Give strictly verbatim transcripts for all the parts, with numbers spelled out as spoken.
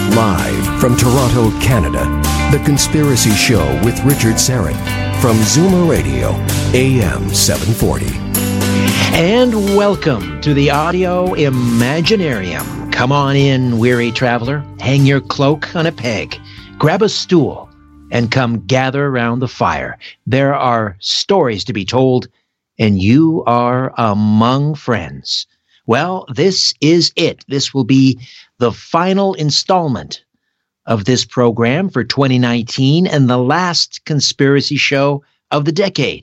Live from Toronto, Canada, The Conspiracy Show with Richard Syrett from Zoomer Radio, A M seven forty. And welcome to the Audio Imaginarium. Come on in, weary traveler. Hang your cloak on a peg. Grab a stool and come gather around the fire. There are stories to be told, and you are among friends. Well, this is it. This will be the final installment of this program for twenty nineteen and the last conspiracy show of the decade.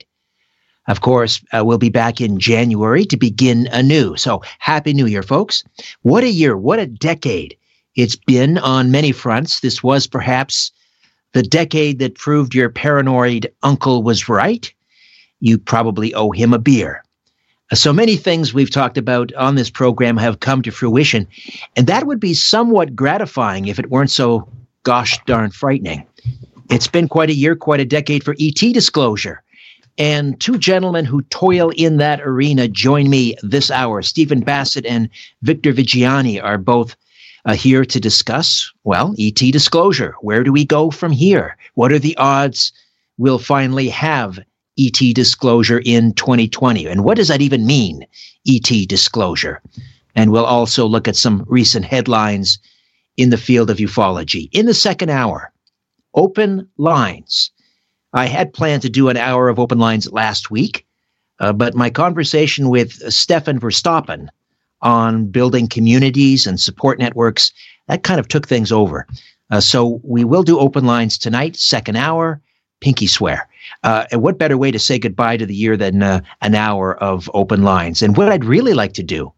Of course, uh, we'll be back in January to begin anew. So Happy New Year, folks. What a year. What a decade it's been on many fronts. This was perhaps the decade that proved your paranoid uncle was right. You probably owe him a beer. So many things we've talked about on this program have come to fruition, and that would be somewhat gratifying if it weren't so gosh darn frightening. It's been quite a year, quite a decade for E T disclosure. And two gentlemen who toil in that arena join me this hour. Stephen Bassett and Victor Viggiani are both uh, here to discuss, well, E T disclosure. Where do we go from here? What are the odds we'll finally have E T disclosure in twenty twenty? And what does that even mean, E T disclosure? And we'll also look at some recent headlines in the field of ufology. In the second hour, open lines. I had planned to do an hour of open lines last week, uh, but my conversation with Stefan Verstappen on building communities and support networks, that kind of took things over. Uh, so we will do open lines tonight, second hour, pinky swear. Uh, and what better way to say goodbye to the year than uh, an hour of open lines? And what I'd really like to do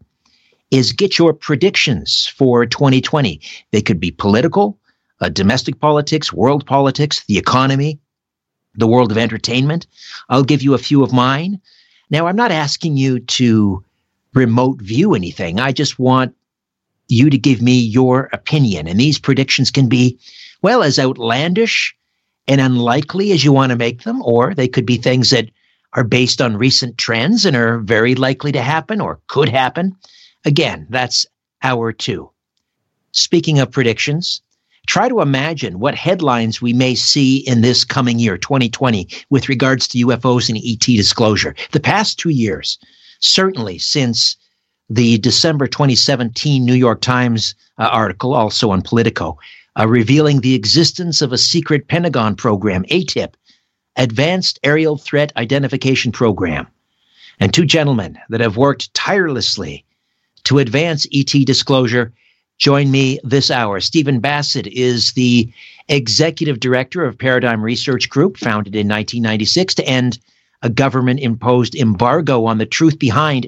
is get your predictions for twenty twenty. They could be political, uh, domestic politics, world politics, the economy, the world of entertainment. I'll give you a few of mine. Now, I'm not asking you to remote view anything. I just want you to give me your opinion. And these predictions can be, well, as outlandish and unlikely as you want to make them, or they could be things that are based on recent trends and are very likely to happen or could happen. Again, that's hour two. Speaking of predictions, try to imagine what headlines we may see in this coming year, twenty twenty, with regards to U F Os and E T disclosure. The past two years, certainly since the December twenty seventeen New York Times uh, article, also on Politico, uh, revealing the existence of a secret Pentagon program, A T I P, Advanced Aerial Threat Identification Program. And two gentlemen that have worked tirelessly to advance E T disclosure join me this hour. Stephen Bassett is the executive director of Paradigm Research Group, founded in nineteen ninety-six to end a government-imposed embargo on the truth behind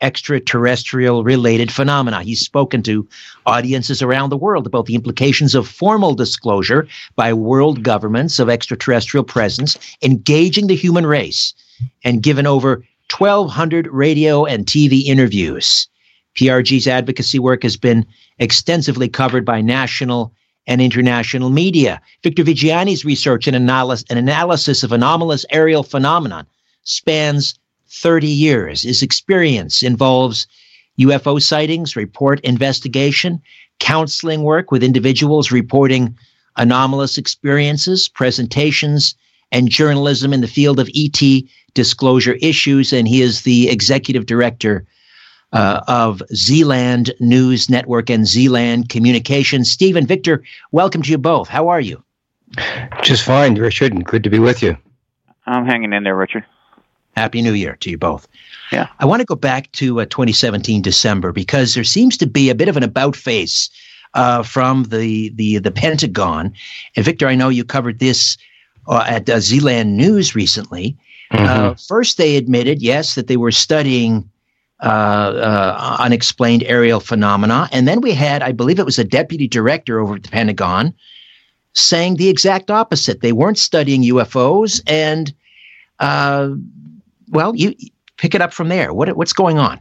extraterrestrial-related phenomena. He's spoken to audiences around the world about the implications of formal disclosure by world governments of extraterrestrial presence engaging the human race, and given over twelve hundred radio and T V interviews. P R G's advocacy work has been extensively covered by national and international media. Victor Viggiani's research and analysis, an analysis of anomalous aerial phenomenon spans thirty years. His experience involves U F O sightings, report investigation, counseling work with individuals reporting anomalous experiences, presentations, and journalism in the field of E T disclosure issues. And he is the executive director Uh, of Zealand News Network and Zealand Communications. Stephen, Victor, welcome to you both. How are you? Just fine, Richard, and good to be with you. I'm hanging in there, Richard. Happy New Year to you both. Yeah. I want to go back to uh, twenty seventeen December, because there seems to be a bit of an about face uh, from the, the, the Pentagon. And Victor, I know you covered this uh, at uh, Zealand News recently. Mm-hmm. Uh, first, they admitted, yes, that they were studying Uh, uh, unexplained aerial phenomena. And then we had, I believe it was a deputy director over at the Pentagon, saying the exact opposite. They weren't studying U F Os. And, uh, well, you pick it up from there. What what's going on?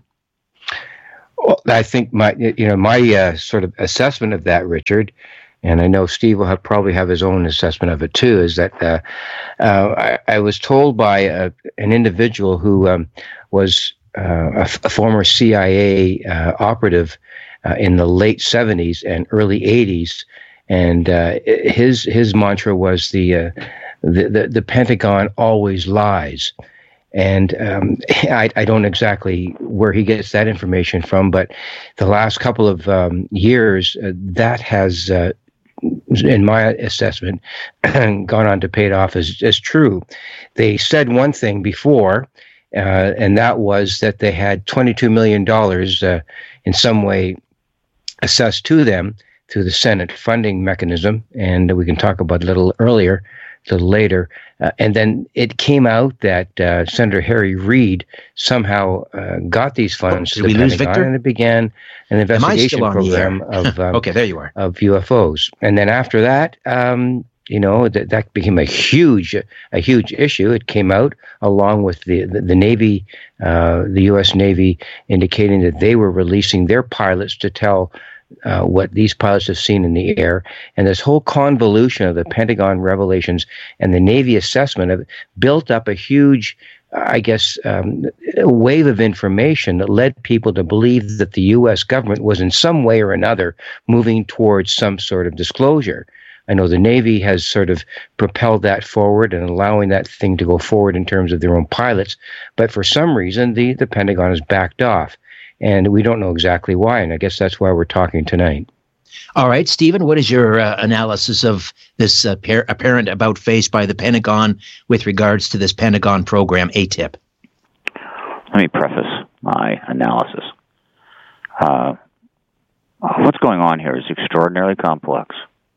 Well, I think my, you know, my uh, sort of assessment of that, Richard, and I know Steve will have probably have his own assessment of it too, is that uh, uh, I, I was told by uh, an individual who um, was Uh, a, a former C I A uh, operative uh, in the late seventies and early eighties, and uh, his his mantra was the, uh, the the the Pentagon always lies. And um, I, I don't exactly where he gets that information from, but the last couple of um, years, uh, that has, uh, in my assessment, gone on to pay it off as, as true. They said one thing before, uh, and that was that they had twenty-two million dollars uh, in some way assessed to them through the Senate funding mechanism, and we can talk about it a little earlier, a little later. Uh, and then it came out that uh, Senator Harry Reid somehow uh, got these funds Did to the we Pentagon, lose Victor? and it began an investigation program of um, okay, there you are. of U F Os. And then after that, um, you know, that that became a huge a huge issue. It came out along with the the, the Navy, uh, the U S Navy, indicating that they were releasing their pilots to tell Uh, what these pilots have seen in the air, and this whole convolution of the Pentagon revelations and the Navy assessment of built up a huge, I guess, um, wave of information that led people to believe that the U S government was in some way or another moving towards some sort of disclosure. I know the Navy has sort of propelled that forward and allowing that thing to go forward in terms of their own pilots, but for some reason the, the Pentagon has backed off. And we don't know exactly why, and I guess that's why we're talking tonight. All right, Stephen, what is your uh, analysis of this uh, par- apparent about-face by the Pentagon with regards to this Pentagon program, A T I P? Let me preface my analysis. Uh, what's going on here is extraordinarily complex.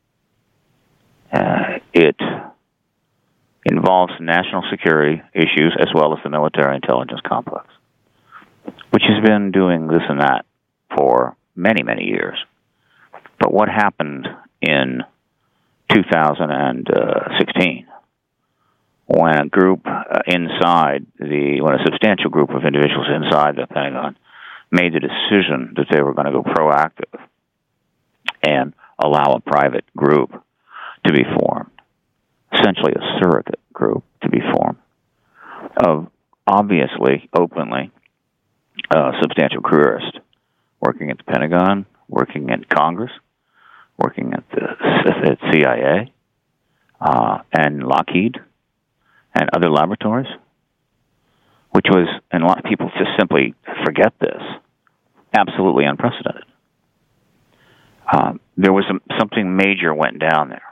Uh, it involves national security issues as well as the military intelligence complex, which has been doing this and that for many, many years. But what happened in two thousand sixteen, when a group uh, inside the, when a substantial group of individuals inside the Pentagon made the decision that they were going to go proactive and allow a private group to be formed, essentially a surrogate group to be formed, of obviously, openly, Uh, substantial careerist, working at the Pentagon, working in Congress, working at the at C I A, uh, and Lockheed, and other laboratories, which was, and a lot of people just simply forget this, absolutely unprecedented. Um, there was some, something major went down there.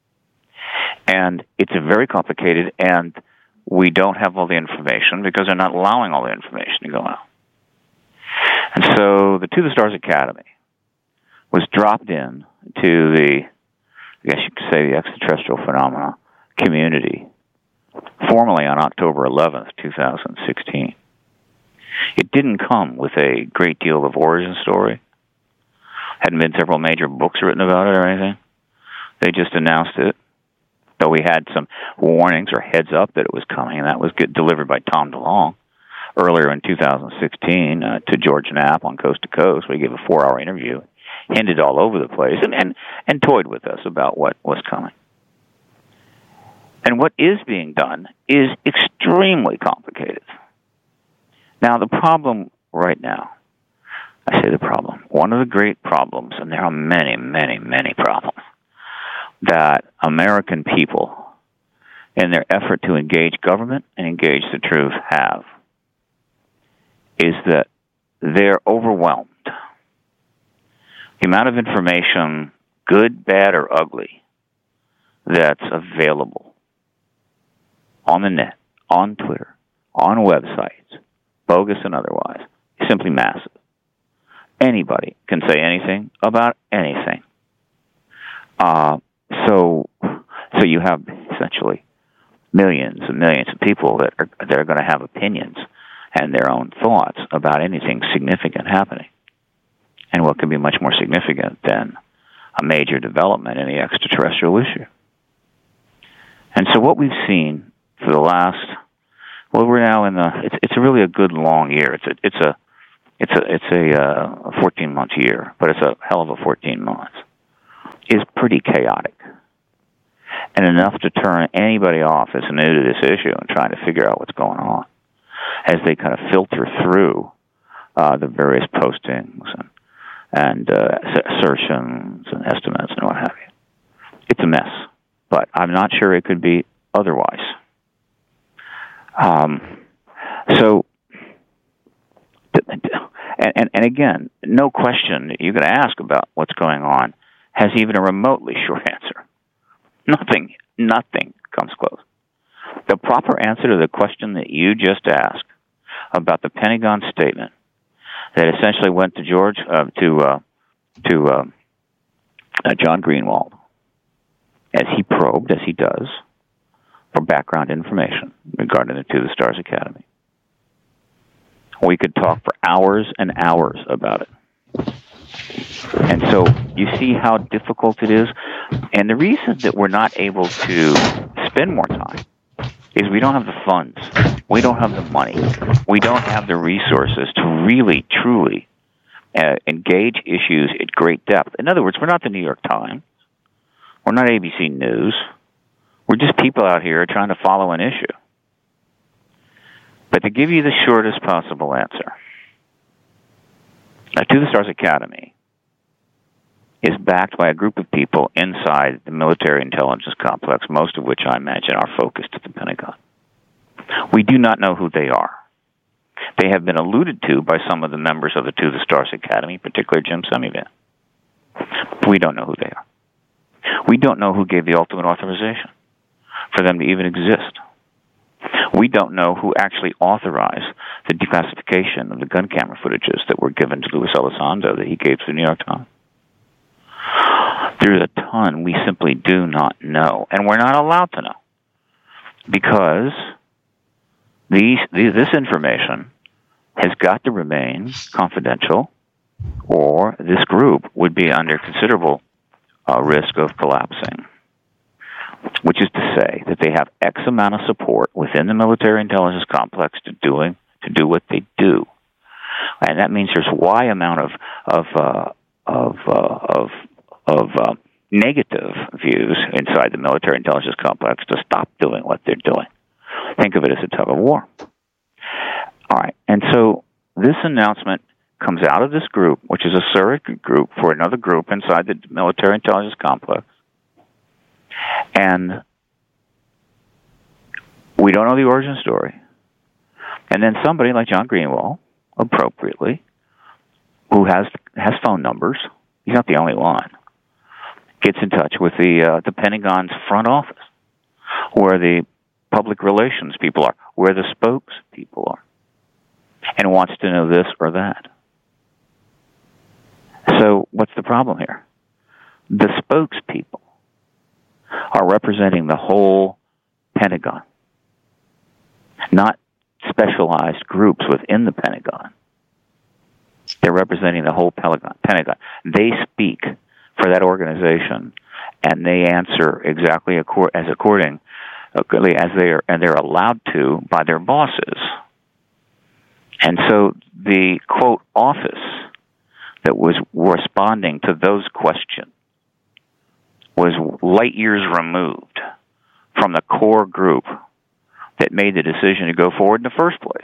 And it's a very complicated, and we don't have all the information because they're not allowing all the information to go out. And so the To the Stars Academy was dropped in to the, I guess you could say, the extraterrestrial phenomena community formally on October eleventh, twenty sixteen. It didn't come with a great deal of origin story. Hadn't been several major books written about it or anything. They just announced it, though we had some warnings or heads up that it was coming, and that was get delivered by Tom DeLonge earlier in two thousand sixteen uh, to George Knapp on Coast to Coast, where he gave a four-hour interview, hinted all over the place, and, and, and toyed with us about what was coming. And what is being done is extremely complicated. Now, the problem right now, I say the problem, one of the great problems, and there are many, many, many problems, that American people, in their effort to engage government and engage the truth, have, is that they're overwhelmed. The amount of information, good, bad, or ugly, that's available on the net, on Twitter, on websites, bogus and otherwise, is simply massive. Anybody can say anything about anything. Uh, so, so you have essentially millions and millions of people that are that are going to have opinions and their own thoughts about anything significant happening. And what can be much more significant than a major development in the extraterrestrial issue? And so what we've seen for the last, well, we're now in the, it's it's really a good long year. It's a, it's a, it's a, it's a, uh, a fourteen month year, but it's a hell of a fourteen months. Is pretty chaotic. And enough to turn anybody off that's new to this issue and trying to figure out what's going on as they kind of filter through uh, the various postings and, and uh, assertions and estimates and what have you. mess. But I'm not sure it could be otherwise. Um, so, and, and, and again, no question you're going to ask about what's going on has even a remotely short answer. Nothing, nothing comes close. The proper answer to the question that you just asked about the Pentagon statement that essentially went to George, uh, to uh, to uh, uh, John Greenwald, as he probed, as he does, for background information regarding the To the Stars Academy. We could talk for hours and hours about it. And so you see how difficult it is. And the reason that we're not able to spend more time is we don't have the funds. We don't have the money. We don't have the resources to really, truly uh, engage issues at great depth. In other words, we're not the New York Times. We're not A B C News. We're just people out here trying to follow an issue. But to give you the shortest possible answer, now, To the Stars Academy is backed by a group of people inside the military intelligence complex, most of which I imagine are focused at the Pentagon. We do not know who they are. They have been alluded to by some of the members of the To the Stars Academy, particularly Jim Semivan. We don't know who they are. We don't know who gave the ultimate authorization for them to even exist. We don't know who actually authorized the declassification of the gun camera footages that were given to Luis Elizondo that he gave to the New York Times. There's a ton we simply do not know, and we're not allowed to know, because these, these this information has got to remain confidential, or this group would be under considerable uh, risk of collapsing. Which is to say that they have X amount of support within the military intelligence complex to doing to do what they do, and that means there's Y amount of of uh, of uh, of of uh, negative views inside the military intelligence complex to stop doing what they're doing. Think of it as a tug of war. All right, and so this announcement comes out of this group, which is a surrogate group for another group inside the military intelligence complex. And we don't know the origin story. And then somebody like John Greenwald, appropriately, who has has phone numbers, he's not the only one, gets in touch with the uh, the Pentagon's front office, where the public relations people are, where the spokespeople are, and wants to know this or that. So what's the problem here? The spokespeople are representing the whole Pentagon, not specialized groups within the Pentagon. They're representing the whole Pentagon. They speak for that organization, and they answer exactly as according as they are, and they're allowed to by their bosses. And so the quote office that was responding to those questions was light years removed from the core group that made the decision to go forward in the first place.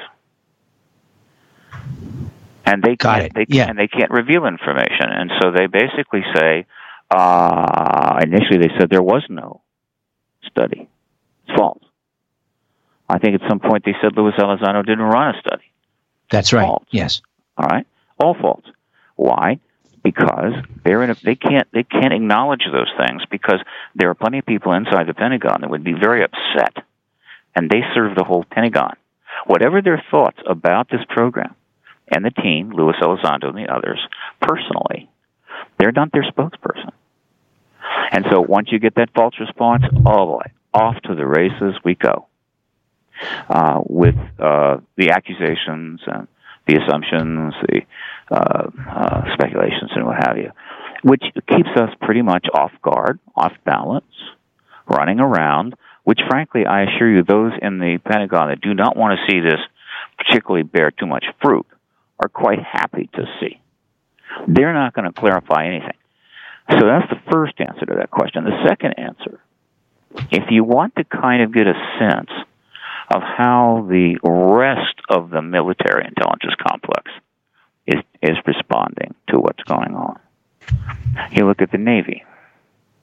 And they Got can't, it. They, yeah. and they can't reveal information. And so they basically say, uh, initially they said there was no study. It's false. I think at some point they said Luis Elizondo didn't run a study. That's right. False. Yes. All right. All false. Why? Because they're in a, they can't they can't acknowledge those things, because there are plenty of people inside the Pentagon that would be very upset, and they serve the whole Pentagon. Whatever their thoughts about this program and the team, Luis Elizondo and the others, personally, they're not their spokesperson. And so once you get that false response, oh boy, off to the races we go uh, with uh, the accusations and the assumptions, the uh, uh, speculations, and what have you, which keeps us pretty much off guard, off balance, running around, which, frankly, I assure you, those in the Pentagon that do not want to see this particularly bear too much fruit are quite happy to see. They're not going to clarify anything. So that's the first answer to that question. The second answer, if you want to kind of get a sense of how the rest of the military intelligence complex is is responding to what's going on, you look at the Navy.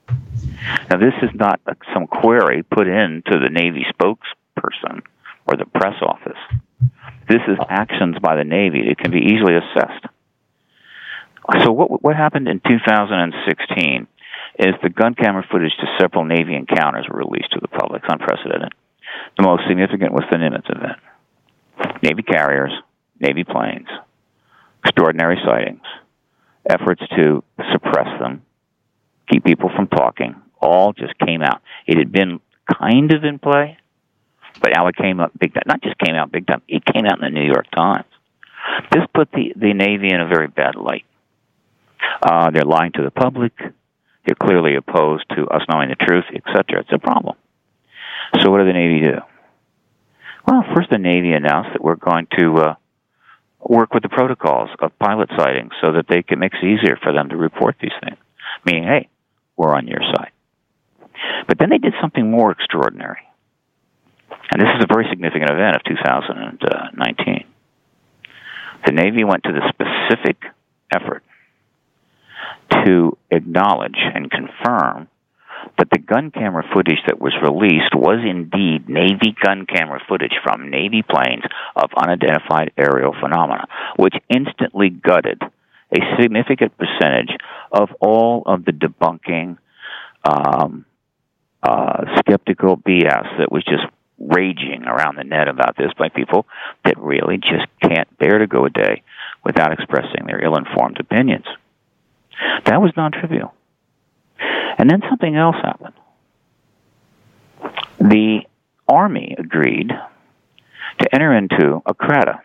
Now, this is not a, some query put into the Navy spokesperson or the press office. This is actions by the Navy that can be easily assessed. So what what happened in two thousand sixteen is the gun camera footage to several Navy encounters were released to the public. It's unprecedented. The most significant was the Nimitz event. Navy carriers, Navy planes, extraordinary sightings, efforts to suppress them, keep people from talking, all just came out. It had been kind of in play, but now it came up big time. Not just came out big time, it came out in the New York Times. This put the, the Navy in a very bad light. Uh, they're lying to the public. They're clearly opposed to us knowing the truth, et cetera. It's a problem. So what did the Navy do? Well, first the Navy announced that we're going to uh, work with the protocols of pilot sightings so that they can make it easier for them to report these things. Meaning, hey, we're on your side. But then they did something more extraordinary. And this is a very significant event of two thousand nineteen. The Navy went to the specific effort to acknowledge and confirm that the gun camera footage that was released was indeed Navy gun camera footage from Navy planes of unidentified aerial phenomena, which instantly gutted a significant percentage of all of the debunking, um, uh, skeptical B S that was just raging around the net about this by people that really just can't bear to go a day without expressing their ill-informed opinions. That was non-trivial. And then something else happened. The Army agreed to enter into a C R A D A,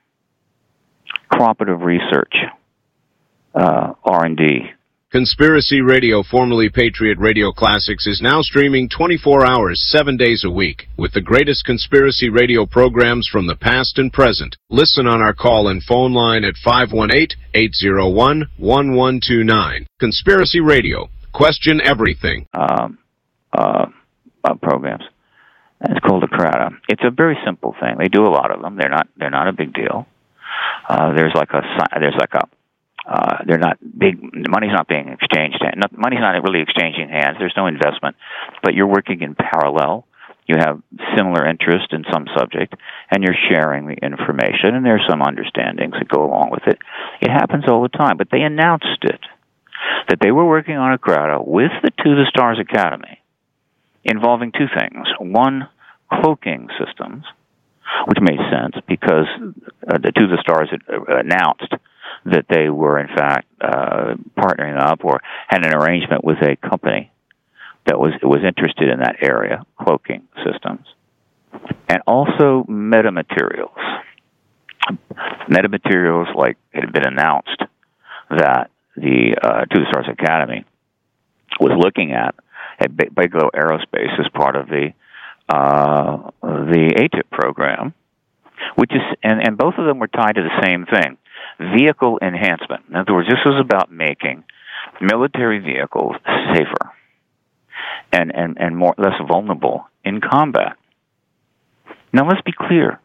Cooperative Research, uh, R and D. Conspiracy Radio, formerly Patriot Radio Classics, is now streaming twenty-four hours, seven days a week, with the greatest conspiracy radio programs from the past and present. Listen on our call and phone line at five one eight, eight zero one, one one two nine. Conspiracy Radio. Question everything. Um, uh, uh, programs. And it's called a C R A D A. It's a very simple thing. They do a lot of them. They're not. They're not a big deal. Uh, there's like a. There's like a. Uh, they're not big. The money's not being exchanged. Not, money's not really exchanging hands. There's no investment, but you're working in parallel. You have similar interest in some subject, and you're sharing the information. And there's some understandings that go along with it. It happens all the time. But they announced it that they were working on a C R A D A with the To the Stars Academy, involving two things: one, cloaking systems, which made sense because uh, the To the Stars had announced that they were, in fact, uh, partnering up or had an arrangement with a company that was was interested in that area, cloaking systems. And also metamaterials. Metamaterials, like it had been announced that the uh, To the Stars Academy was looking at at Bigelow Aerospace as part of the uh, the A T I P program, which is, and, and both of them were tied to the same thing. Vehicle enhancement. In other words, this was about making military vehicles safer and, and, and more less vulnerable in combat. Now, let's be clear.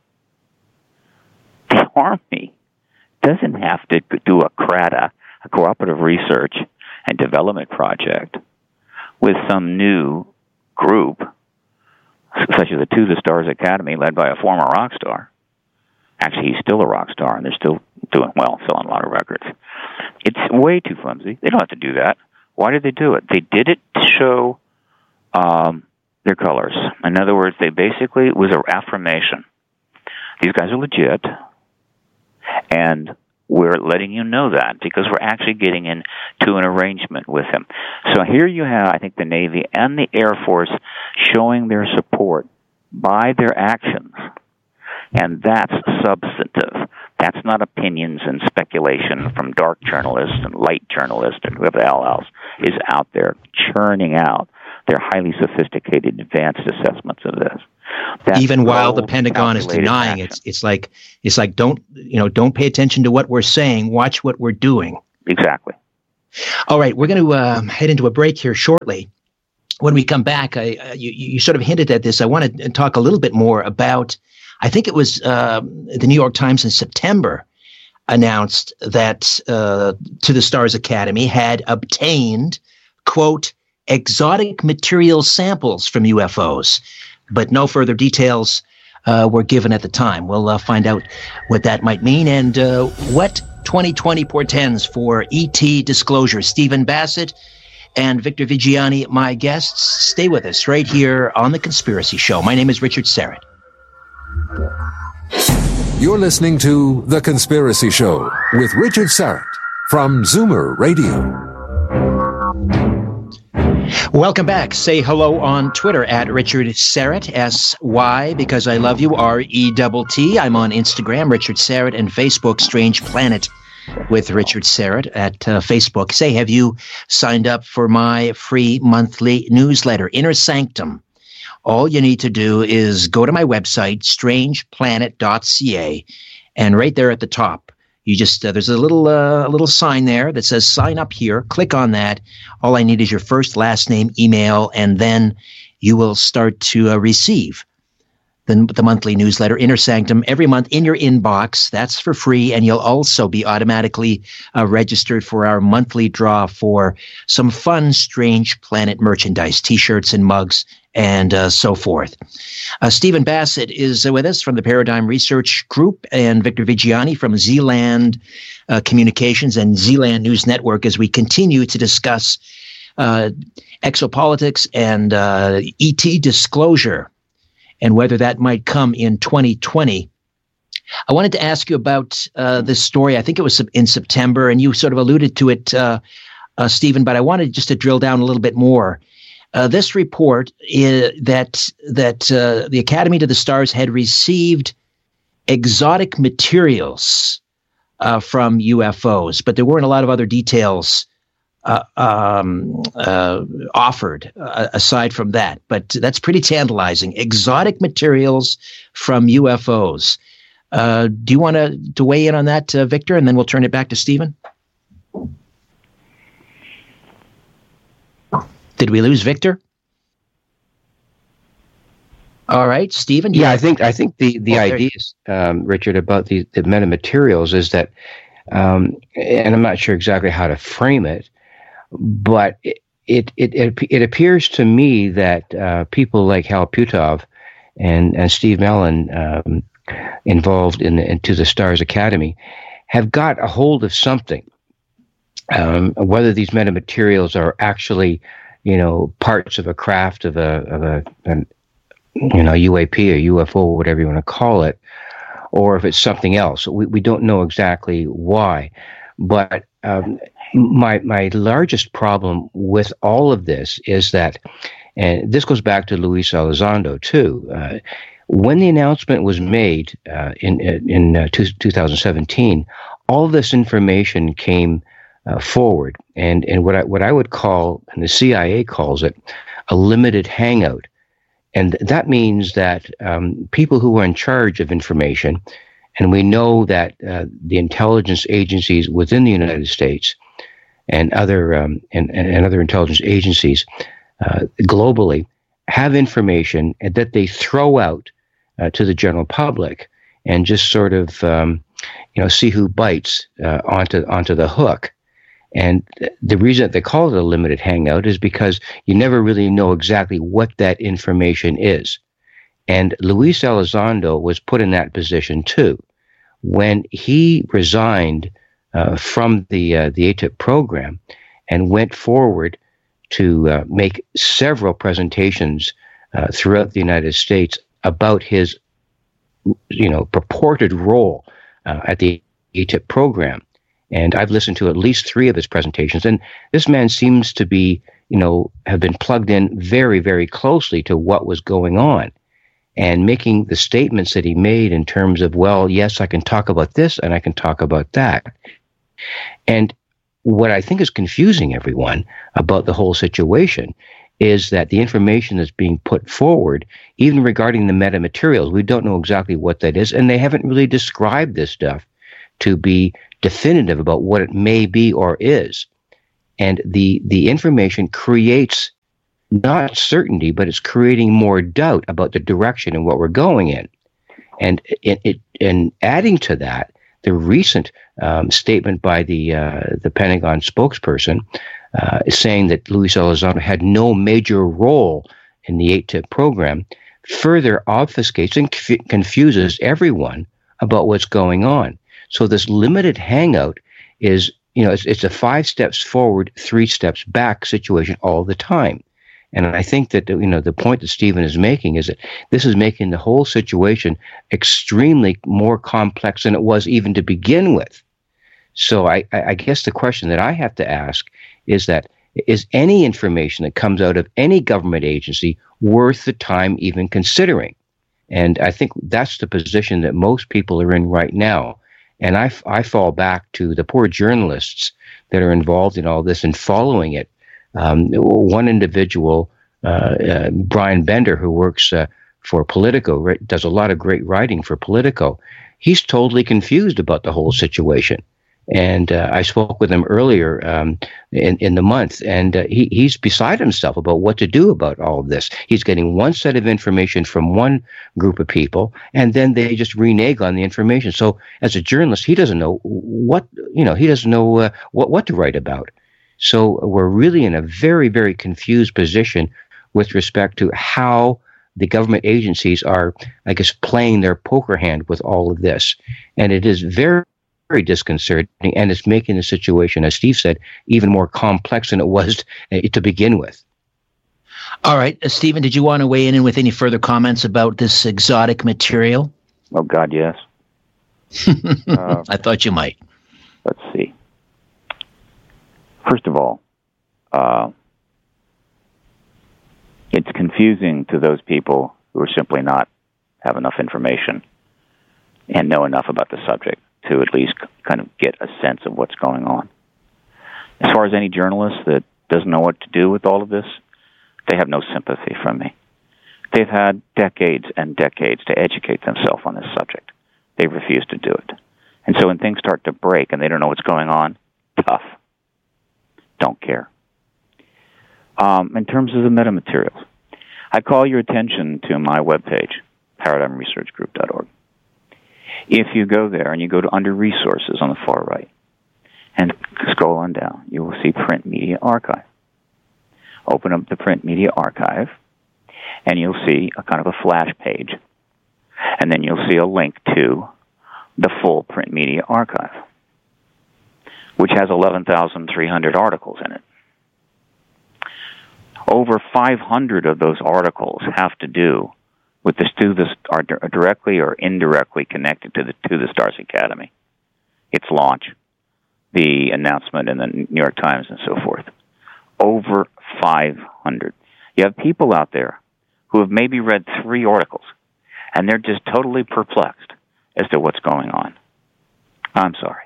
The Army doesn't have to do a C R A D A, a cooperative research and development project, with some new group, such as the To the Stars Academy, led by a former rock star. Actually, he's still a rock star, and they're still doing well, selling a lot of records. It's way too flimsy. They don't have to do that. Why did they do it? They did it to show um, their colors. In other words, they basically, it was an affirmation. These guys are legit, and we're letting you know that because we're actually getting into an arrangement with them. So here you have, I think, the Navy and the Air Force showing their support by their actions. And that's substantive. That's not opinions and speculation from dark journalists and light journalists and whoever the hell else is out there churning out their highly sophisticated, advanced assessments of this. That's Even while the Pentagon is denying it, it's like it's like don't you know don't pay attention to what we're saying. Watch what we're doing. Exactly. All right, we're going to uh, head into a break here shortly. When we come back, I, uh, you, you sort of hinted at this. I want to talk a little bit more about. I think it was uh, the New York Times in September announced that uh, To the Stars Academy had obtained, quote, exotic material samples from U F Os, but no further details uh, were given at the time. We'll uh, find out what that might mean and uh, what twenty twenty portends for E T disclosure. Stephen Bassett and Victor Viggiani, my guests. Stay with us right here on The Conspiracy Show. My name is Richard Syrett. You're listening to The Conspiracy Show with Richard Syrett from Zoomer Radio. Welcome back. Say hello on Twitter at Richard Syrett, S Y, because I love you, R E T T. I'm on Instagram, Richard Syrett, and Facebook, Strange Planet with Richard Syrett at uh, Facebook. Say, have you signed up for my free monthly newsletter, Inner Sanctum? All you need to do is go to my website, strange planet dot c a, and right there at the top, you just uh, there's a little uh, a little sign there that says sign up here. Click on that. All I need is your first, last name, email, and then you will start to uh, receive the, the monthly newsletter, Inner Sanctum, every month in your inbox. That's for free, and you'll also be automatically uh, registered for our monthly draw for some fun Strange Planet merchandise, T-shirts and mugs, and uh, so forth. Uh, Stephen Bassett is uh, with us from the Paradigm Research Group, and Victor Viggiani from Zealand uh, Communications and Zealand News Network, as we continue to discuss uh, exopolitics and uh, E T disclosure and whether that might come in twenty twenty. I wanted to ask you about uh, this story. I think it was in September, and you sort of alluded to it, uh, uh, Stephen, but I wanted just to drill down a little bit more. Uh, this report is that that uh, the Academy to the Stars had received exotic materials uh, from U F Os, but there weren't a lot of other details uh, um, uh, offered uh, aside from that. But that's pretty tantalizing. Exotic materials from U F Os. Uh, do you want to to weigh in on that, uh, Victor, and then we'll turn it back to Stephen? Did we lose Victor? All right, Stephen. Yeah, I think I think the the oh, ideas, um, Richard, about the the metamaterials is that, um, and I'm not sure exactly how to frame it, but it it it, it appears to me that uh, people like Hal Puthoff and and Steve Mellon, um, involved in the, into the Stars Academy, have got a hold of something. Um, whether these metamaterials are actually, you know, parts of a craft of a of a, an, you know, U A P or U F O, whatever you want to call it, or if it's something else. We we don't know exactly why. But um, my my largest problem with all of this is that, and this goes back to Luis Elizondo too. Uh, when the announcement was made uh, in in uh, two thousand seventeen, all of this information came Uh, forward, and and what I what I would call, and the C I A calls it, a limited hangout, and that means that um, people who are in charge of information, and we know that uh, the intelligence agencies within the United States and other um, and, and other intelligence agencies uh, globally have information that they throw out uh, to the general public, and just sort of um, you know see who bites uh, onto onto the hook. And the reason that they call it a limited hangout is because you never really know exactly what that information is. And Luis Elizondo was put in that position too. When he resigned uh, from the uh, the A T I P program and went forward to uh, make several presentations uh, throughout the United States about his, you know, purported role uh, at the A T I P program. And I've listened to at least three of his presentations, and this man seems to be, you know, have been plugged in very, very closely to what was going on, and making the statements that he made in terms of, well, yes, I can talk about this and I can talk about that. And what I think is confusing everyone about the whole situation is that the information that's being put forward, even regarding the metamaterials, we don't know exactly what that is, and they haven't really described this stuff to be definitive about what it may be or is. And the the information creates not certainty, but it's creating more doubt about the direction and what we're going in. And it, it and adding to that, the recent um, statement by the uh, the Pentagon spokesperson, uh, saying that Luis Elizondo had no major role in the eight tip program further obfuscates and conf- confuses everyone about what's going on. So this limited hangout is, you know, it's, it's a five steps forward, three steps back situation all the time. And I think that, you know, the point that Stephen is making is that this is making the whole situation extremely more complex than it was even to begin with. So I, I guess the question that I have to ask is that, is any information that comes out of any government agency worth the time even considering? And I think that's the position that most people are in right now. And I, I fall back to the poor journalists that are involved in all this and following it. Um, one individual, uh, uh, Brian Bender, who works uh, for Politico, does a lot of great writing for Politico. He's totally confused about the whole situation. And uh, I spoke with him earlier um, in, in the month, and uh, he, he's beside himself about what to do about all of this. He's getting one set of information from one group of people, and then they just renege on the information. So as a journalist, he doesn't know what, you know, he doesn't know uh, what, what to write about. So we're really in a very, very confused position with respect to how the government agencies are, I guess, playing their poker hand with all of this. And it is very, very disconcerting, and it's making the situation, as Steve said, even more complex than it was uh, to begin with. All right. Uh, Stephen, did you want to weigh in with any further comments about this exotic material? Oh, God, yes. uh, I thought you might. Let's see. First of all, uh, it's confusing to those people who are simply not have enough information and know enough about the subject to at least kind of get a sense of what's going on. As far as any journalist that doesn't know what to do with all of this, they have no sympathy from me. They've had decades and decades to educate themselves on this subject. They refuse to do it. And so when things start to break and they don't know what's going on, tough. Don't care. Um, in terms of the metamaterials, I call your attention to my webpage, paradigm research group dot org. If you go there and you go to under resources on the far right and scroll on down, you will see Print Media Archive. Open up the Print Media Archive and you'll see a kind of a flash page. And then you'll see a link to the full Print Media Archive, which has eleven thousand three hundred articles in it. Over five hundred of those articles have to do with the students are directly or indirectly connected to the to the Stars Academy, its launch, the announcement in the New York Times, and so forth. Over five hundred. You have people out there who have maybe read three articles, and they're just totally perplexed as to what's going on. I'm sorry.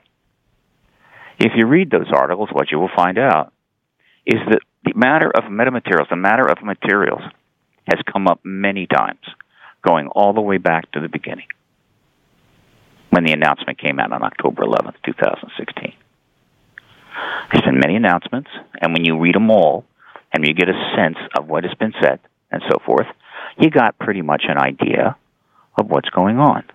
If you read those articles, what you will find out is that the matter of metamaterials, the matter of materials, has come up many times, going all the way back to the beginning, when the announcement came out on October eleventh, twenty sixteen. There's been many announcements, and when you read them all, and you get a sense of what has been said, and so forth, you got pretty much an idea of what's going on.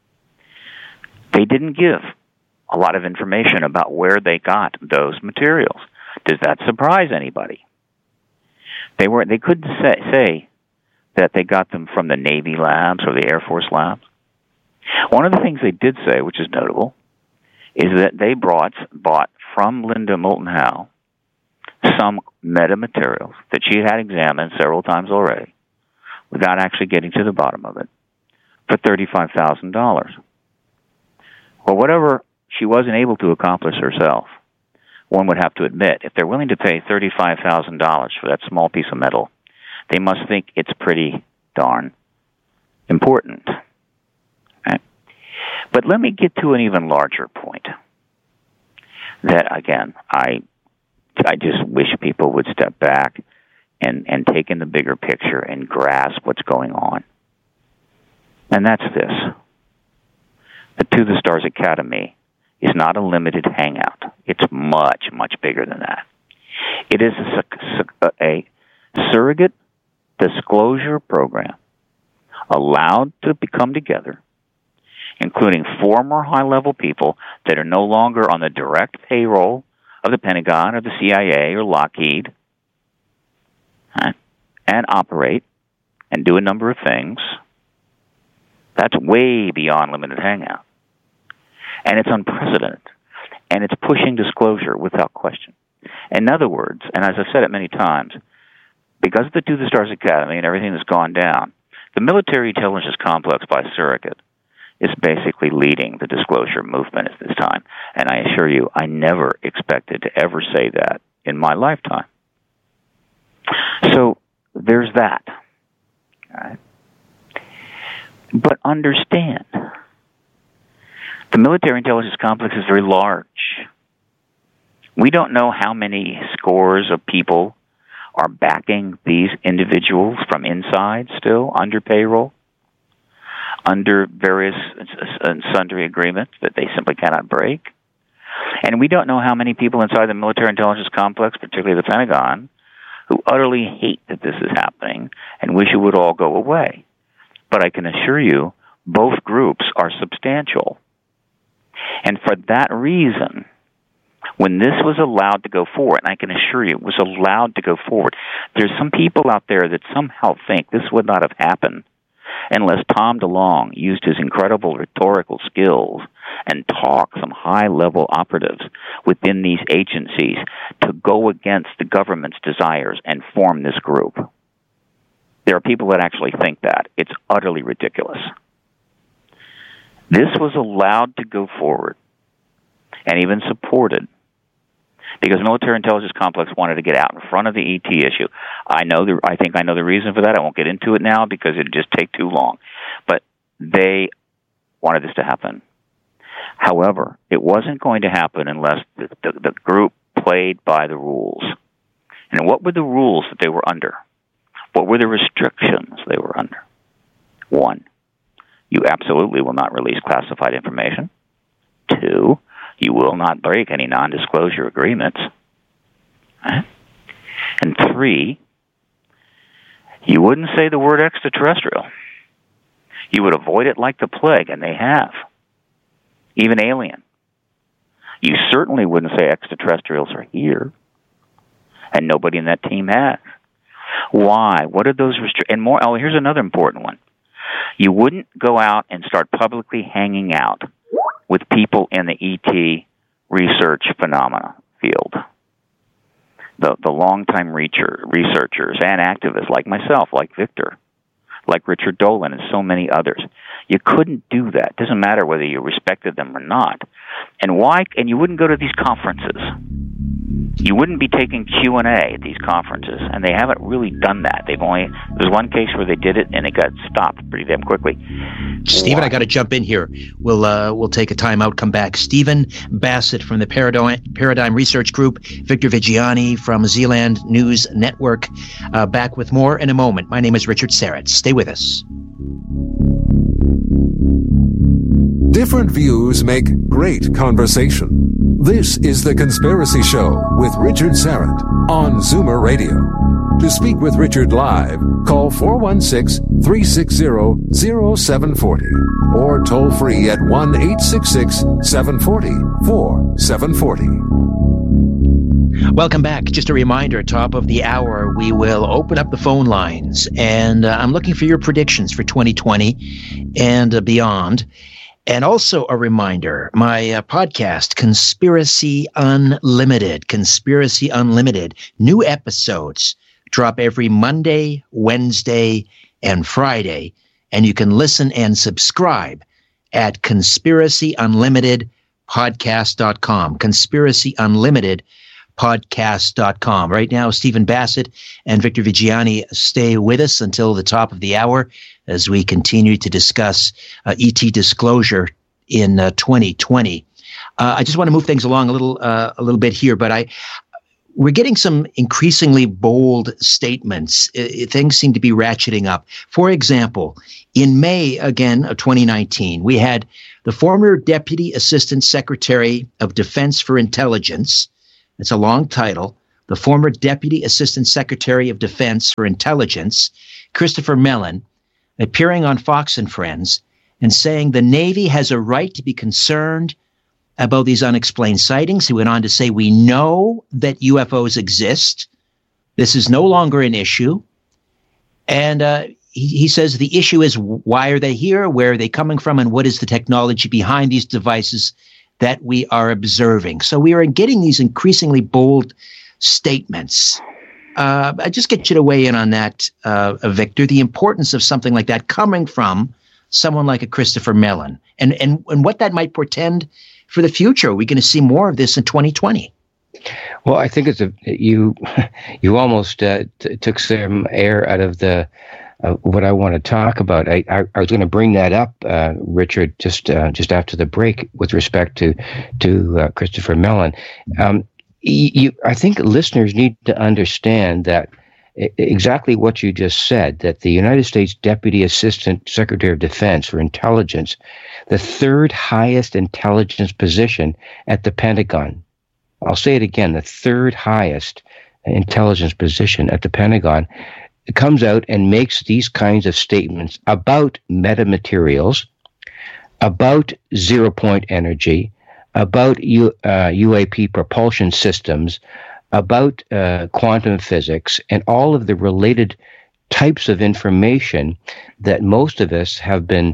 They didn't give a lot of information about where they got those materials. Does that surprise anybody? They were they couldn't say, say that they got them from the Navy labs or the Air Force labs. One of the things they did say, which is notable, is that they brought bought from Linda Moulton Howe some metamaterials that she had examined several times already, without actually getting to the bottom of it, for thirty-five thousand dollars. Well, whatever she wasn't able to accomplish herself, one would have to admit, if they're willing to pay thirty-five thousand dollars for that small piece of metal, they must think it's pretty darn important. Right? But let me get to an even larger point that, again, I I just wish people would step back and, and take in the bigger picture and grasp what's going on. And that's this. The To the Stars Academy is not a limited hangout. It's much, much bigger than that. It is a, a surrogate disclosure program allowed to come together, including former high-level people that are no longer on the direct payroll of the Pentagon or the C I A or Lockheed, right, and operate and do a number of things, that's way beyond limited hangout. And it's unprecedented. And it's pushing disclosure without question. In other words, and as I've said it many times, because of the To the Stars Academy and everything that's gone down, the military intelligence complex by surrogate is basically leading the disclosure movement at this time. And I assure you, I never expected to ever say that in my lifetime. So there's that. All right. But understand, the military intelligence complex is very large. We don't know how many scores of people are backing these individuals from inside still, under payroll, under various and sundry agreements that they simply cannot break. And we don't know how many people inside the military intelligence complex, particularly the Pentagon, who utterly hate that this is happening and wish it would all go away. But I can assure you, both groups are substantial. And for that reason, when this was allowed to go forward, and I can assure you it was allowed to go forward, there's some people out there that somehow think this would not have happened unless Tom DeLonge used his incredible rhetorical skills and talked some high-level operatives within these agencies to go against the government's desires and form this group. There are people that actually think that. It's utterly ridiculous. This was allowed to go forward and even supported because the military intelligence complex wanted to get out in front of the E T issue. I know the, I think I know the reason for that. I won't get into it now because it'd just take too long. But they wanted this to happen. However, it wasn't going to happen unless the, the, the group played by the rules. And what were the rules that they were under? What were the restrictions they were under? One, you absolutely will not release classified information. Two, you will not break any non-disclosure agreements. Right? And three, you wouldn't say the word extraterrestrial. You would avoid it like the plague, and they have. Even alien. You certainly wouldn't say extraterrestrials are here, and nobody in that team has. Why? What are those restrictions? And more. Oh, here's another important one. You wouldn't go out and start publicly hanging out with people in the E T research phenomena field. The the longtime reacher, researchers and activists like myself, like Victor, like Richard Dolan and so many others. You couldn't do that. It doesn't matter whether you respected them or not. And why? And you wouldn't go to these conferences. You wouldn't be taking Q and A at these conferences, and they haven't really done that. They've only there's one case where they did it, and it got stopped pretty damn quickly. Stephen, I got to jump in here. We'll uh, we'll take a time out, come back. Stephen Bassett from the Paradigm, Paradigm Research Group, Victor Viggiani from Zealand News Network. Uh, back with more in a moment. My name is Richard Syrett. Stay with us. Different views make great conversation. This is The Conspiracy Show with Richard Syrett on Zoomer Radio. To speak with Richard live, call four one six, three six zero, zero seven four zero or toll free at one eight six six, seven four zero, four seven four zero. Welcome back. Just a reminder, top of the hour, we will open up the phone lines, and uh, I'm looking for your predictions for twenty twenty and uh, beyond. And also a reminder, my uh, podcast, Conspiracy Unlimited, Conspiracy Unlimited, new episodes drop every Monday, Wednesday, and Friday. And you can listen and subscribe at conspiracy unlimited podcast dot com, conspiracy unlimited podcast dot com. Right now, Stephen Bassett and Victor Viggiani stay with us until the top of the hour as we continue to discuss uh, E T disclosure in uh, twenty twenty. Uh, I just want to move things along a little, uh, a little bit here, but I, we're getting some increasingly bold statements. I, things seem to be ratcheting up. For example, in May again of twenty nineteen, we had the former Deputy Assistant Secretary of Defense for Intelligence. It's a long title. The former Deputy Assistant Secretary of Defense for Intelligence, Christopher Mellon, appearing on Fox and Friends and saying the Navy has a right to be concerned about these unexplained sightings. He went on to say, we know that U F Os exist. This is no longer an issue. And uh, he, he says the issue is, why are they here? Where are they coming from? And what is the technology behind these devices that we are observing? So we are getting these increasingly bold statements. Uh, I just get you to weigh in on that, uh, Victor, the importance of something like that coming from someone like a Christopher Mellon, and, and, and what that might portend for the future. Are we going to see more of this in twenty twenty? Well, I think it's a you. You almost uh, t- took some air out of the uh, what I want to talk about. I, I, I was going to bring that up, uh, Richard, just uh, just after the break with respect to to uh, Christopher Mellon. Um, you, I think listeners need to understand that exactly what you just said, that the United States Deputy Assistant Secretary of Defense for Intelligence, the third highest intelligence position at the Pentagon. I'll say it again, the third highest intelligence position at the Pentagon comes out and makes these kinds of statements about metamaterials, about zero-point energy, about U, uh, U A P propulsion systems, about uh, quantum physics, and all of the related types of information that most of us have been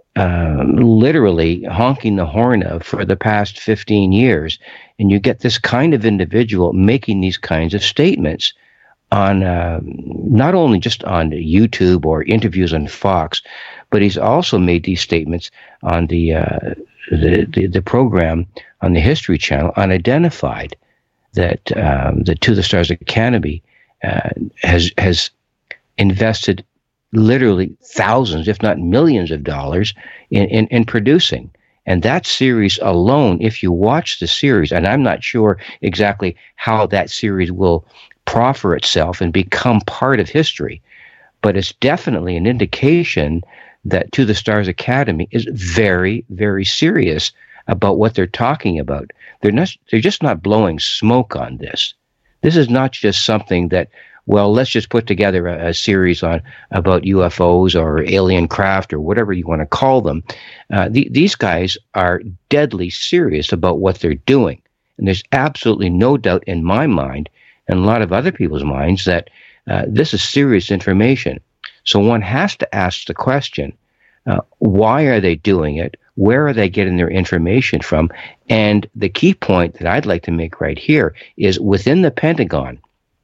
uh, literally honking the horn of for the past fifteen years. And you get this kind of individual making these kinds of statements on uh, not only just on YouTube or interviews on Fox, but he's also made these statements on the uh, the, the, the program on the History Channel, Unidentified, that um, the To the Stars Academy uh, has has invested literally thousands, if not millions of dollars in, in, in producing. And that series alone, if you watch the series, and I'm not sure exactly how that series will proffer itself and become part of history, but it's definitely an indication that To the Stars Academy is very, very serious about what they're talking about. They're not, they're just not blowing smoke on this. This is not just something that, well, let's just put together a, a series on about U F Os or alien craft or whatever you want to call them. Uh, the, these guys are deadly serious about what they're doing. And there's absolutely no doubt in my mind and a lot of other people's minds that uh, this is serious information. So one has to ask the question, uh, why are they doing it? Where are they getting their information from? And the key point that I'd like to make right here is within the Pentagon,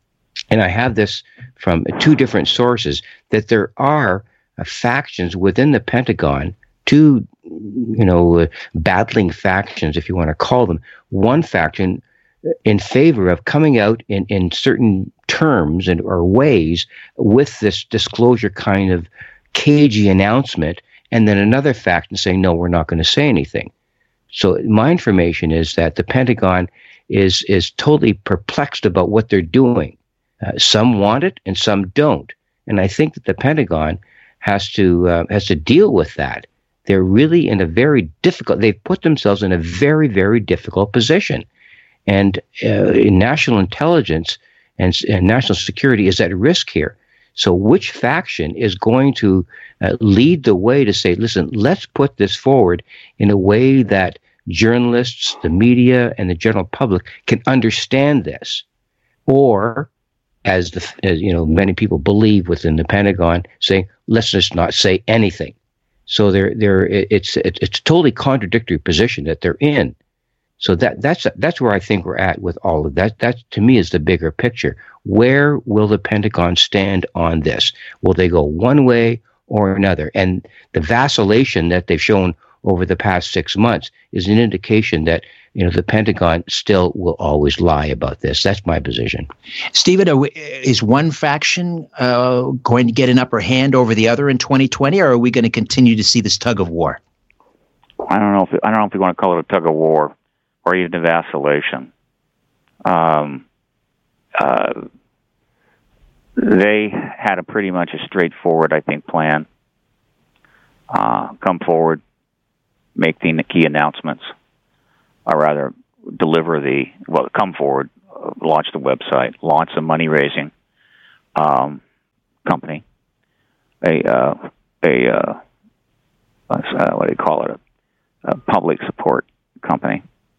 and I have this from two different sources, that there are uh, factions within the Pentagon, two, you know, uh, battling factions, if you want to call them. One faction in favor of coming out in, in certain terms and or ways with this disclosure kind of cagey announcement, and then another faction saying, no, we're not going to say anything. So my information is that the Pentagon is is totally perplexed about what they're doing. Uh, some want it and some don't. And I think that the Pentagon has to uh, has to deal with that. They're really in a very difficult, they've put themselves in a very, very difficult position. And uh, national intelligence and, and national security is at risk here. So which faction is going to uh, lead the way to say, listen, let's put this forward in a way that journalists, the media, and the general public can understand this? Or, as the as, you know, many people believe within the Pentagon, saying, let's just not say anything. So they're they're it's it's it's a totally contradictory position that they're in. So that that's that's where I think we're at with all of that. That to me is the bigger picture. Where will the Pentagon stand on this? Will they go one way or another? And the vacillation that they've shown over the past six months is an indication that, you know, the Pentagon still will always lie about this. That's my position. Stephen, are we, is one faction uh, going to get an upper hand over the other in twenty twenty, or are we going to continue to see this tug of war? I don't know if I don't know if we want to call it a tug of war or even a vacillation. Um, uh, they had a pretty much a straightforward, I think, plan. Uh, come forward, make the key announcements, or rather deliver the, well, come forward, uh, launch the website, launch a money-raising um, company, a, uh, a uh, uh, what do you call it, a, a public support company,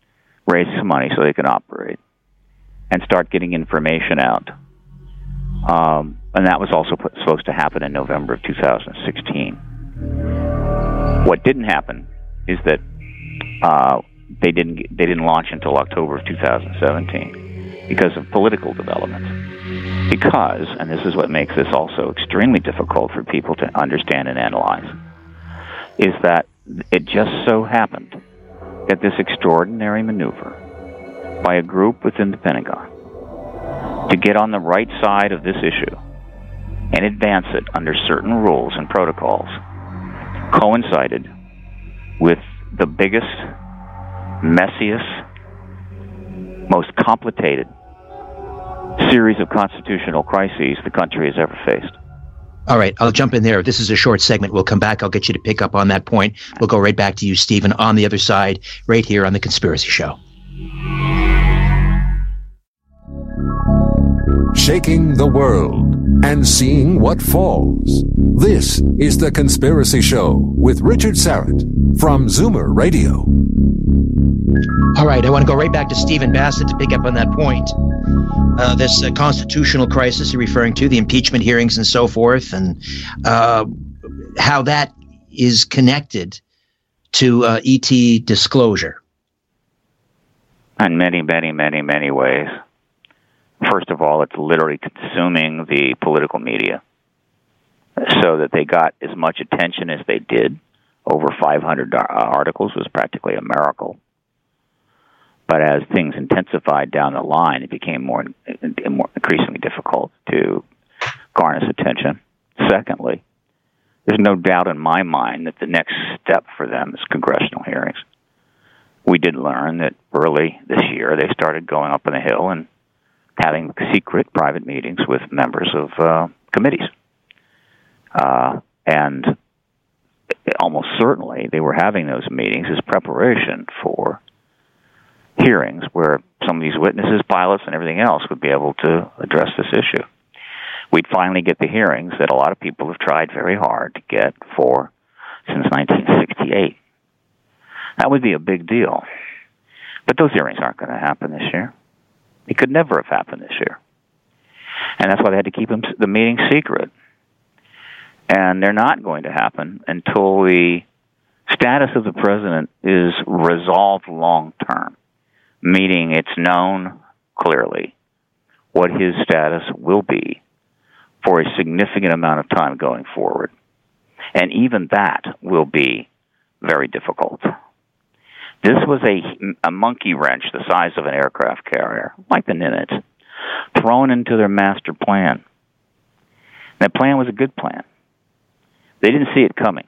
raise some money so they can operate, and start getting information out. Um, and that was also put, supposed to happen in November of two thousand sixteen. What didn't happen is that uh, they didn't get, they didn't launch until October of two thousand seventeen because of political developments. Because, and this is what makes this also extremely difficult for people to understand and analyze, is that it just so happened that this extraordinary maneuver by a group within the Pentagon to get on the right side of this issue and advance it under certain rules and protocols coincided with the biggest, messiest, most complicated series of constitutional crises the country has ever faced. All right, I'll jump in there. This is a short segment. We'll come back. I'll get you to pick up on that point. We'll go right back to you, Stephen, on the other side, right here on The Conspiracy Show. Shaking the world and seeing what falls. This is The Conspiracy Show with Richard Syrett from Zoomer Radio. All right, I want to go right back to Stephen Bassett to pick up on that point. Uh, this uh, constitutional crisis you're referring to, the impeachment hearings and so forth, and uh, how that is connected to uh, E T disclosure. In many, many, many, many ways. First of all, it's literally consuming the political media so that they got as much attention as they did. Over five hundred articles was practically a miracle. But as things intensified down the line, it became more, more increasingly difficult to garner attention. Secondly, there's no doubt in my mind that the next step for them is congressional hearings. We did learn that early this year they started going up on the Hill and having secret private meetings with members of uh, committees. Uh, and almost certainly they were having those meetings as preparation for hearings where some of these witnesses, pilots, and everything else would be able to address this issue. We'd finally get the hearings that a lot of people have tried very hard to get for since nineteen sixty-eight. That would be a big deal. But those hearings aren't going to happen this year. It could never have happened this year. And that's why they had to keep them, the meeting secret. And they're not going to happen until the status of the president is resolved long term, meaning it's known clearly what his status will be for a significant amount of time going forward. And even that will be very difficult. This was a, a monkey wrench the size of an aircraft carrier, like the Nimitz, thrown into their master plan. That plan was a good plan. They didn't see it coming.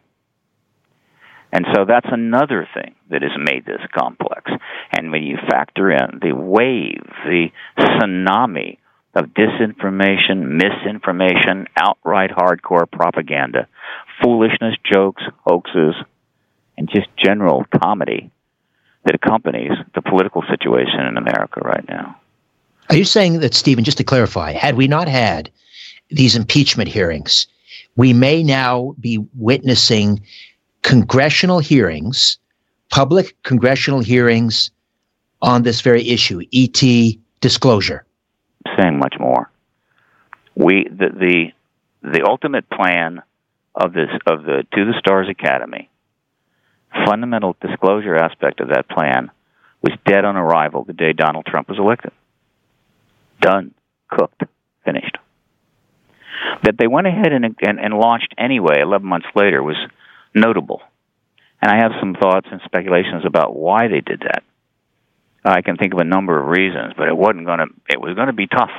And so that's another thing that has made this complex. And when you factor in the wave, the tsunami of disinformation, misinformation, outright hardcore propaganda, foolishness, jokes, hoaxes, and just general comedy that accompanies the political situation in America right now. Are you saying that, Stephen, just to clarify, had we not had these impeachment hearings, we may now be witnessing congressional hearings, public congressional hearings on this very issue, E T disclosure? Saying much more. We the the, the ultimate plan of this of the To the Stars Academy, fundamental disclosure aspect of that plan, was dead on arrival the day Donald Trump was elected. Done, cooked, finished. That they went ahead and, and, and launched anyway eleven months later was notable. And I have some thoughts and speculations about why they did that. I can think of a number of reasons, but it wasn't going to, it was going to be tough.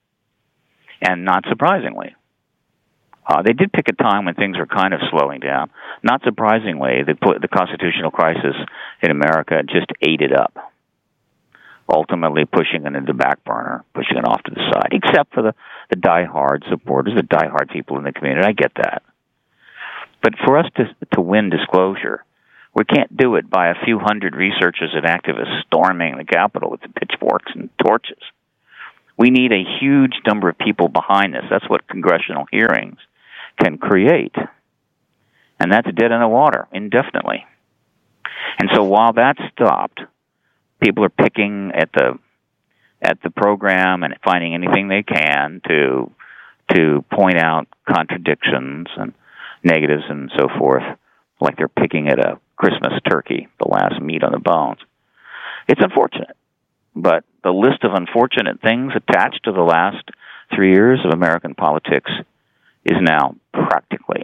And not surprisingly, uh, they did pick a time when things were kind of slowing down. Not surprisingly, the, the constitutional crisis in America just ate it up, ultimately pushing it into the back burner, pushing it off to the side, except for the, the die-hard supporters, the die-hard people in the community. I get that. But for us to to win disclosure, we can't do it by a few hundred researchers and activists storming the Capitol with the pitchforks and torches. We need a huge number of people behind this. That's what congressional hearings can create. And that's dead in the water indefinitely. And so while that stopped, people are picking at the at the program and finding anything they can to to point out contradictions and negatives and so forth, like they're picking at a Christmas turkey, the last meat on the bones. It's unfortunate, but the list of unfortunate things attached to the last three years of American politics is now practically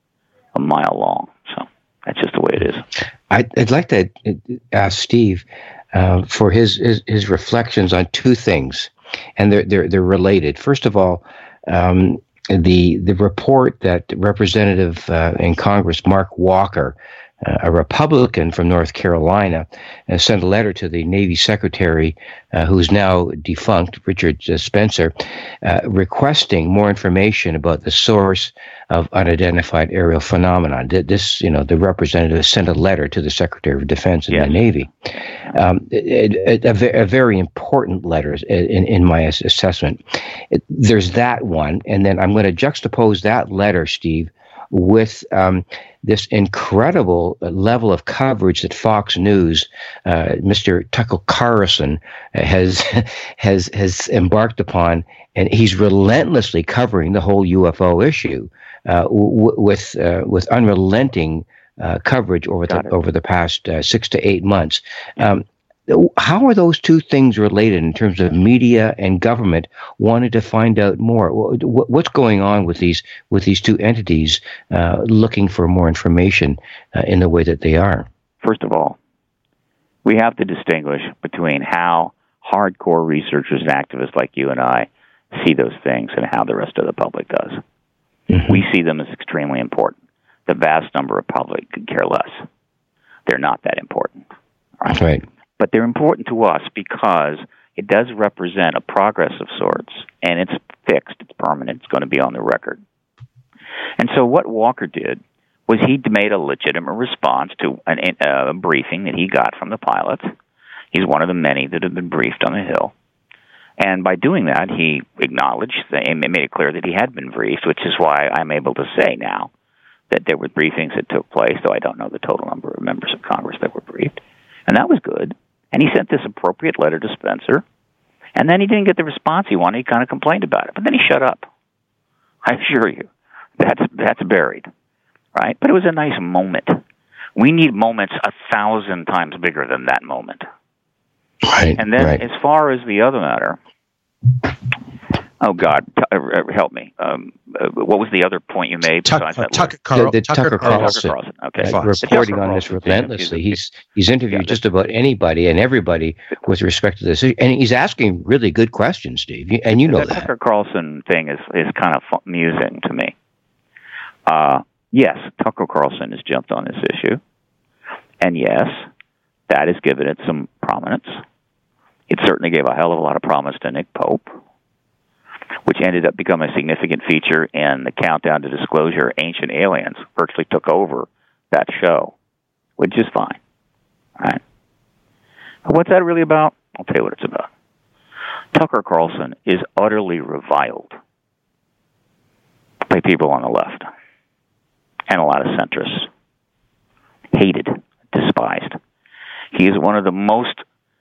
a mile long. So that's just the way it is. I'd, I'd like to ask Steve uh, for his, his his reflections on two things, and they're they're they're related. First of all, um, the the report that Representative uh, in Congress Mark Walker, uh, a Republican from North Carolina, uh, sent a letter to the Navy Secretary, uh, who's now defunct, Richard uh, Spencer, uh, requesting more information about the source of unidentified aerial phenomenon. This, you know, the representative sent a letter to the Secretary of Defense in yes. the Navy. Um, it, it, a, a very important letter in, in my assessment. It, there's that one, and then I'm going to juxtapose that letter, Steve, with um, this incredible level of coverage that Fox News, uh, Mister Tucker Carlson, has has has embarked upon, and he's relentlessly covering the whole U F O issue uh, w- with uh, with unrelenting uh, coverage over Got the it. over the past uh, six to eight months. Um, How are those two things related in terms of media and government wanting to find out more? What's going on with these with these two entities uh, looking for more information uh, in the way that they are? First of all, we have to distinguish between how hardcore researchers and activists like you and I see those things and how the rest of the public does. Mm-hmm. We see them as extremely important. The vast number of public could care less. They're not that important. Right. Right. But they're important to us because it does represent a progress of sorts, and it's fixed, it's permanent, it's going to be on the record. And so what Walker did was he made a legitimate response to an, uh, a briefing that he got from the pilots. He's one of the many that have been briefed on the Hill. And by doing that, he acknowledged and made it clear that he had been briefed, which is why I'm able to say now that there were briefings that took place, though I don't know the total number of members of Congress that were briefed. And that was good. And he sent this appropriate letter to Spencer, and then he didn't get the response he wanted. He kind of complained about it, but then he shut up. I assure you, that's that's buried, right? But it was a nice moment. We need moments a thousand times bigger than that moment. Right. And then, right. as far as the other matter, oh God, t- uh, help me. Um, uh, what was the other point you made? Tuck, besides uh, that Tucker, Carl, the, the Tucker, Tucker Carlson. Tucker Carlson. Okay, right, reporting on this relentlessly. He's he's interviewed yeah, just about anybody and everybody with respect to this, and he's asking really good questions, Steve. And you know that that Tucker Carlson thing is is kind of amusing to me. Uh, yes, Tucker Carlson has jumped on this issue, and yes, that has given it some prominence. It certainly gave a hell of a lot of promise to Nick Pope, which ended up becoming a significant feature in the Countdown to Disclosure. Ancient Aliens virtually took over that show, which is fine. All right. But what's that really about? I'll tell you what it's about. Tucker Carlson is utterly reviled by people on the left and a lot of centrists. Hated, despised. He is one of the most,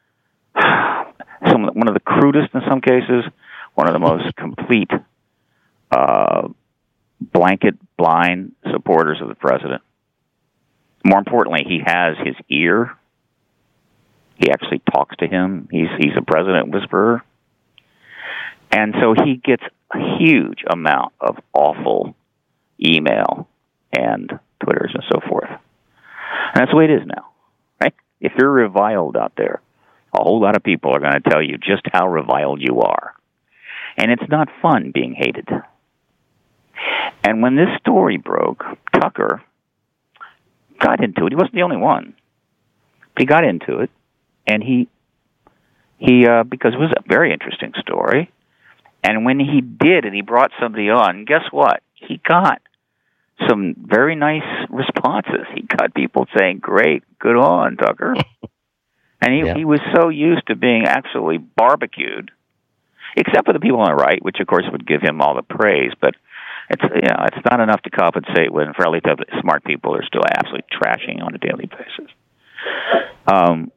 some, one of the crudest in some cases, one of the most complete uh, blanket blind supporters of the president. More importantly, he has his ear. He actually talks to him. He's he's a president whisperer. And so he gets a huge amount of awful email and Twitters and so forth. And that's the way it is now, right? If you're reviled out there, a whole lot of people are going to tell you just how reviled you are. And it's not fun being hated. And when this story broke, Tucker got into it. He wasn't the only one. He got into it, and he, he uh, because it was a very interesting story. And when he did, and he brought somebody on, guess what? He got some very nice responses. He got people saying, great, good on, Tucker. And he, yeah. he was so used to being absolutely barbecued, except for the people on the right, which, of course, would give him all the praise. But it's you know it's not enough to compensate when fairly smart people are still absolutely trashing on a daily basis. Um,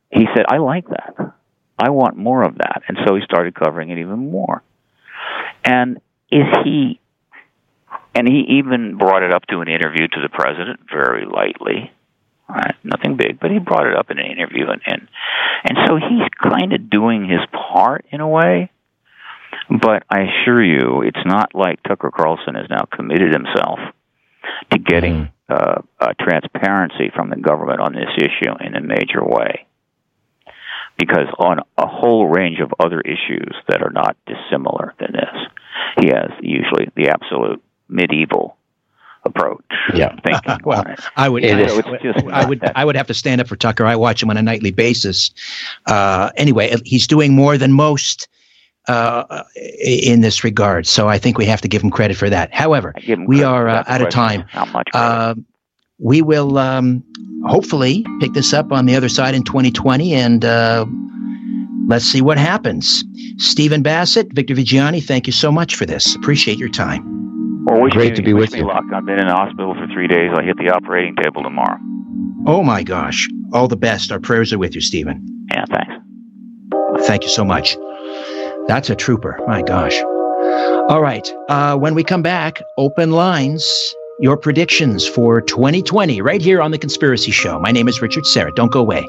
he said, I like that. I want more of that. And so he started covering it even more. And is he, and he even brought it up to an interview to the president very lightly. Right? Nothing big, but he brought it up in an interview. And, and, and so he's kind of doing his part in a way. But I assure you, it's not like Tucker Carlson has now committed himself to getting uh, uh, transparency from the government on this issue in a major way. Because on a whole range of other issues that are not dissimilar than this, he has usually the absolute medieval approach. Yeah. Thinking well, I would, I, I would, I would have to stand up for Tucker. I watch him on a nightly basis. Uh, anyway, he's doing more than most uh, in this regard. So I think we have to give him credit for that. However, we are uh, out of time. How much? Uh, we will um, hopefully pick this up on the other side in twenty twenty, and uh, let's see what happens. Stephen Bassett, Victor Viggiani, thank you so much for this. Appreciate your time. Well, wish Great me, to be wish with me you. Luck. I've been in the hospital for three days. I hit the operating table tomorrow. Oh, my gosh. All the best. Our prayers are with you, Stephen. Yeah, thanks. Thank you so much. That's a trooper. My gosh. All right. Uh, when we come back, open lines, your predictions for twenty twenty right here on The Conspiracy Show. My name is Richard Syrett. Don't go away.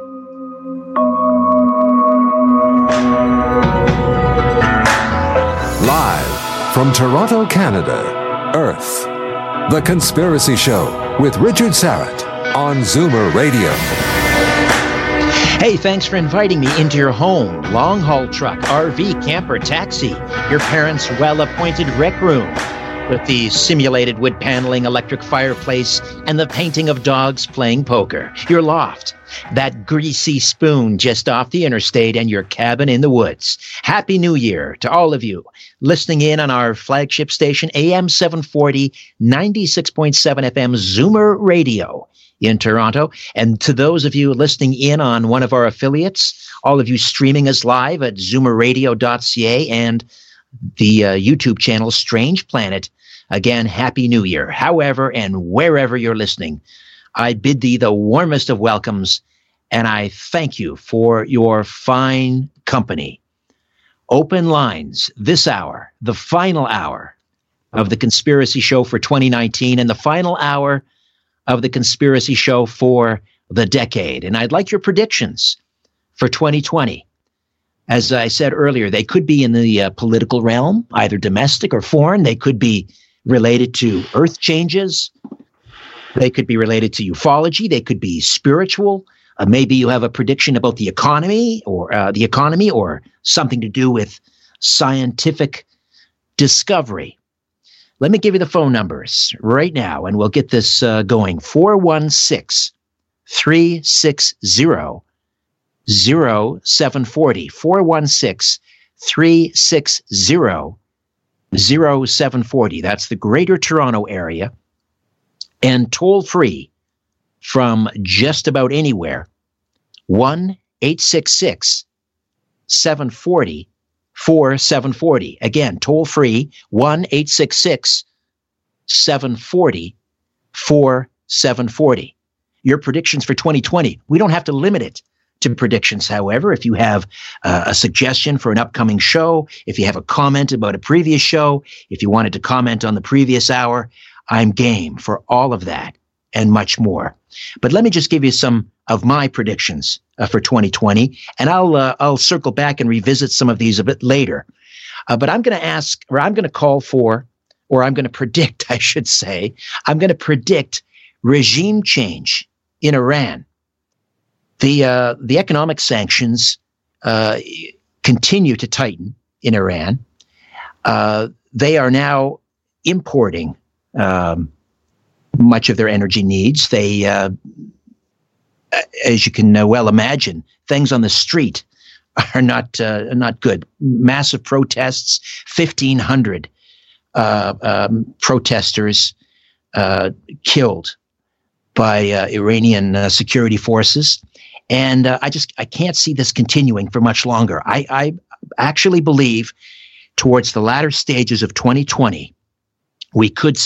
Live from Toronto, Canada, Earth. The Conspiracy Show with Richard Syrett on Zoomer Radio. Hey, thanks for inviting me into your home, long-haul truck, R V, camper, taxi, your parents' well-appointed rec room with the simulated wood paneling, electric fireplace, and the painting of dogs playing poker, your loft, that greasy spoon just off the interstate, and your cabin in the woods. Happy New Year to all of you listening in on our flagship station, A M seven forty, ninety-six point seven F M, Zoomer Radio in Toronto. And to those of you listening in on one of our affiliates, all of you streaming us live at zoomer radio dot c a and the uh, YouTube channel Strange Planet, again, Happy New Year. However and wherever you're listening, I bid thee the warmest of welcomes, and I thank you for your fine company. Open lines this hour, the final hour of The Conspiracy Show for twenty nineteen, and the final hour of The Conspiracy Show for the decade. And I'd like your predictions for twenty twenty. As I said earlier, they could be in the uh, political realm, either domestic or foreign. They could be related to earth changes. They could be related to ufology. They could be spiritual. Uh, maybe you have a prediction about the economy or uh, the economy or something to do with scientific discovery. Let me give you the phone numbers right now, and we'll get this uh, going. four one six, three six zero, zero seven four zero. four one six, three six zero, zero seven four zero. That's the Greater Toronto area. And toll free from just about anywhere, one eight six six, seven four zero, four seven four zero. Again, toll free, one eight six six, seven four zero, four seven four zero. Your predictions for twenty twenty. We don't have to limit it to predictions, however. If you have uh, a suggestion for an upcoming show, if you have a comment about a previous show, if you wanted to comment on the previous hour, I'm game for all of that and much more. But let me just give you some of my predictions uh, for twenty twenty, and I'll uh, I'll circle back and revisit some of these a bit later. Uh, but I'm going to ask, or I'm going to call for, or I'm going to predict, I should say, I'm going to predict regime change in Iran. The uh, the economic sanctions uh, continue to tighten in Iran. Uh, they are now importing um, much of their energy needs. They, uh, as you can uh, well imagine, things on the street are not uh, not good. Massive protests, fifteen hundred uh, um, protesters uh, killed by uh, Iranian uh, security forces. And uh, I just I can't see this continuing for much longer. I, I actually believe towards the latter stages of twenty twenty, we could